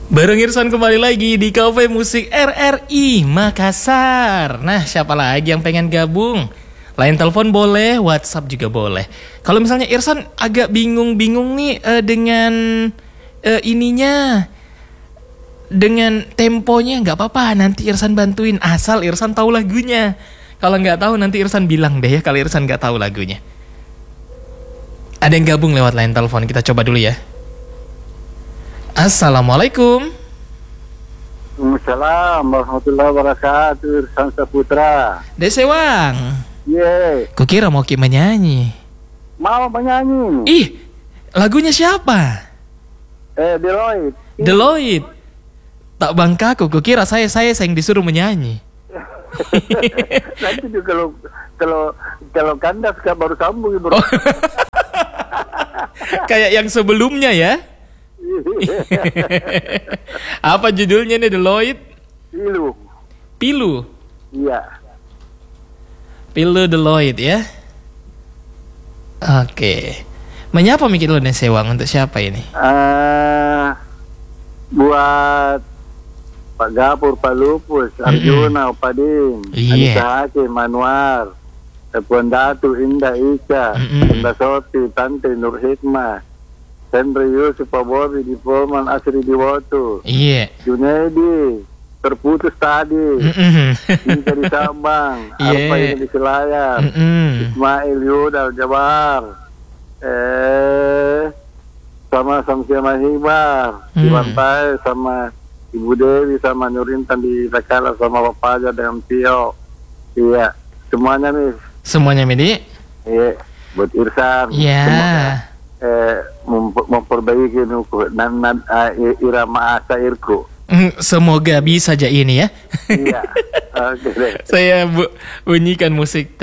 Bareng Irsan kembali lagi di Cafe Musik RRI Makassar. Nah, siapa lagi yang pengen gabung? Line telepon boleh, WhatsApp juga boleh. Kalau misalnya Irsan agak bingung-bingung nih dengan ininya, dengan temponya, nggak apa-apa. Nanti Irsan bantuin, asal Irsan tahu lagunya. Kalau nggak tahu nanti Irsan bilang deh ya kalau Irsan nggak tahu lagunya. Ada yang gabung lewat line telepon, kita coba dulu ya. Assalamualaikum. Waalaikumsalam warahmatullahi wabarakatuh. Irsan Saputra. Desewang. Ye. Kukira mau Ki menyanyi. Mau menyanyi. Ih, lagunya siapa? Deloitte. Deloitte. Tak bangkaku, kukira saya yang disuruh menyanyi. Nanti juga kalau kandas kan baru sambung bro. Kayak yang sebelumnya ya. Apa judulnya nih Deloitte? Pilu. Iya. Pilu Deloitte ya. Oke. Menyapa mikir lo nih Sewang untuk siapa ini? Buat Pak Gapur, Pak Lupus, Arjuna, Upadin, Anissa Hakim, Manwar, Puan Datu, Indah Ika, Indah Soti, Tante Nur Hikmah, Henry Yusuf, Pak Bobi, Dipoman, Asri Diwoto, Junaidi, terputus tadi, Inka di Sabang, Arpa ini di Selayar, Ismail Yudal, Jabar, sama Samsiama Hibar, di Pantai, sama Ibu Dewi, sama Nurintan di Takala, sama Bapak Aja dengan Tio. Iya, semuanya nih. Semuanya Midi? Iya, buat Irsan. Iya. Memperbaiki irama syairku. Semoga bisa aja ini ya. Iya. Oke deh. Saya bunyikan musik